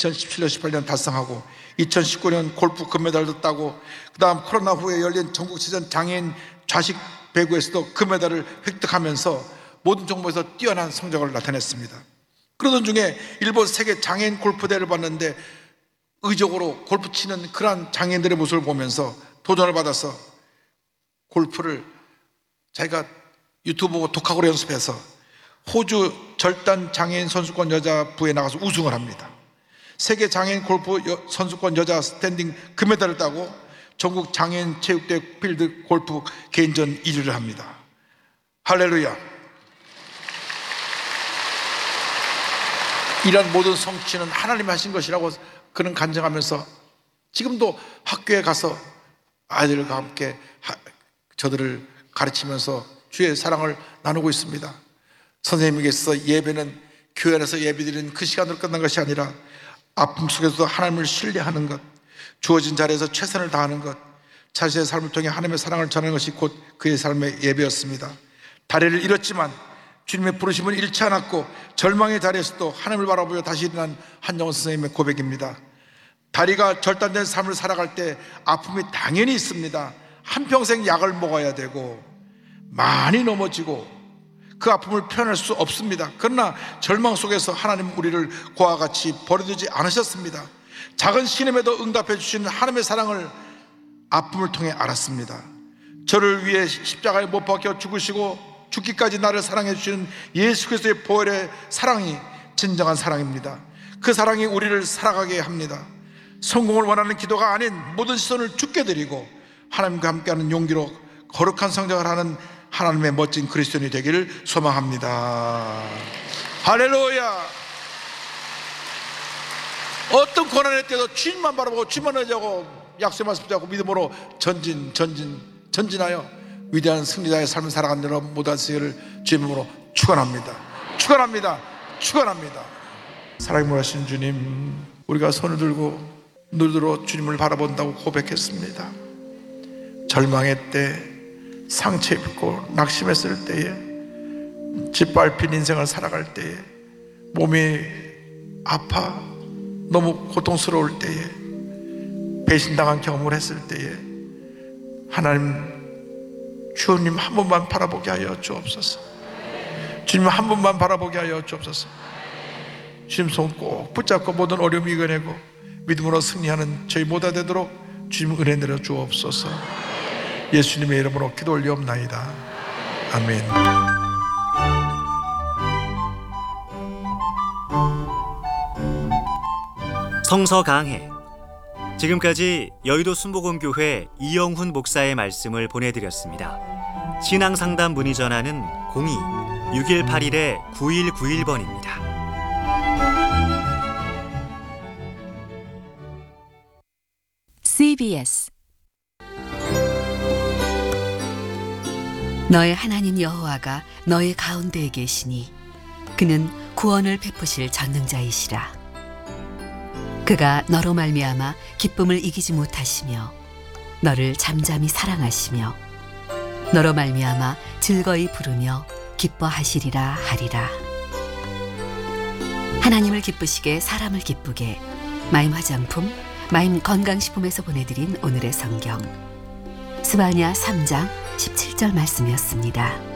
2017년, 18년 달성하고 2019년 골프 금메달도 따고 그다음 코로나 후에 열린 전국체전 장애인 좌식 배구에서도 금메달을 획득하면서 모든 종목에서 뛰어난 성적을 나타냈습니다. 그러던 중에 일본 세계 장애인 골프 대회를 봤는데 의적으로 골프 치는 그러한 장애인들의 모습을 보면서 도전을 받아서 골프를 자기가 유튜브 보고 독학으로 연습해서 호주 절단 장애인 선수권 여자부에 나가서 우승을 합니다. 세계 장애인 골프 선수권 여자 스탠딩 금메달을 따고 전국 장애인 체육대회 필드 골프 개인전 1위를 합니다. 할렐루야. 이런 모든 성취는 하나님이 하신 것이라고 그는 간증하면서 지금도 학교에 가서 아이들과 함께 저들을 가르치면서 주의 사랑을 나누고 있습니다. 선생님에게서 예배는 교회 안에서 예배드리는 그 시간으로 끝난 것이 아니라 아픔 속에서도 하나님을 신뢰하는 것, 주어진 자리에서 최선을 다하는 것, 자신의 삶을 통해 하나님의 사랑을 전하는 것이 곧 그의 삶의 예배였습니다. 다리를 잃었지만 주님의 부르심을 잃지 않았고 절망의 자리에서도 하나님을 바라보며 다시 일어난 한정원 선생님의 고백입니다. 다리가 절단된 삶을 살아갈 때 아픔이 당연히 있습니다. 한평생 약을 먹어야 되고 많이 넘어지고 그 아픔을 표현할 수 없습니다. 그러나 절망 속에서 하나님 우리를 고와 같이 버려두지 않으셨습니다. 작은 신음에도 응답해 주시는 하나님의 사랑을 아픔을 통해 알았습니다. 저를 위해 십자가에 못 박혀 죽으시고 죽기까지 나를 사랑해 주시는 예수 그리스도의 보혈의 사랑이 진정한 사랑입니다. 그 사랑이 우리를 살아가게 합니다. 성공을 원하는 기도가 아닌 모든 시선을 주께 드리고 하나님과 함께하는 용기로 거룩한 성장을 하는 하나님의 멋진 그리스도인이 되기를 소망합니다. 할렐루야. 어떤 고난의 때도 주님만 바라보고 주님만 의지하고 약속의 말씀 붙잡고 믿음으로 전진하여 위대한 승리자의 삶을 살아가는 여러분 모두 하시기를 주님으로 축원합니다. 축원합니다. 사랑이 무하신 주님, 우리가 손을 들고 눈으로 주님을 바라본다고 고백했습니다. 절망의 때, 상처 입고 낙심했을 때에, 짓밟힌 인생을 살아갈 때에, 몸이 아파 너무 고통스러울 때에, 배신당한 경험을 했을 때에 하나님, 주님 한 번만 바라보게 하여 주옵소서. 주님 한 번만 바라보게 하여 주옵소서. 주님 손 꼭 붙잡고 모든 어려움 이겨내고 믿음으로 승리하는 저희 모두 되도록 주님 은혜 내려 주옵소서. 예수님의 이름으로 기도 올리옵나이다. 아멘. 성서 강해. 지금까지 여의도 순복음교회 이영훈 목사의 말씀을 보내드렸습니다. 신앙상담 문의 전화는 02-6181-9191번입니다. CBS 너의 하나님 여호와가 너의 가운데에 계시니 그는 구원을 베푸실 전능자이시라. 그가 너로 말미암아 기쁨을 이기지 못하시며 너를 잠잠히 사랑하시며 너로 말미암아 즐거이 부르며 기뻐하시리라 하리라. 하나님을 기쁘시게 사람을 기쁘게 마임 화장품 마임 건강식품에서 보내드린 오늘의 성경 스바냐 3장 17절 말씀이었습니다.